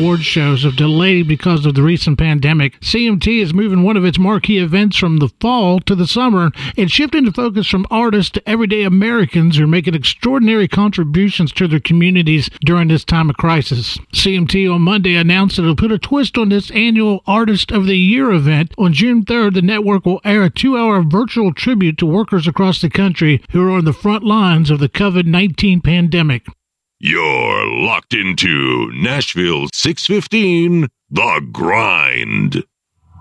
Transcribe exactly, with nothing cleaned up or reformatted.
award shows have delayed because of the recent pandemic, C M T is moving one of its marquee events from the fall to the summer and shifting the focus from artists to everyday Americans who are making extraordinary contributions to their communities during this time of crisis. C M T on Monday announced that it'll put a twist on this annual Artist of the Year event. On June third, the network will air a two-hour virtual tribute to workers across the country who are on the front lines of the COVID nineteen pandemic. You're locked into Nashville six fifteen, The Grind.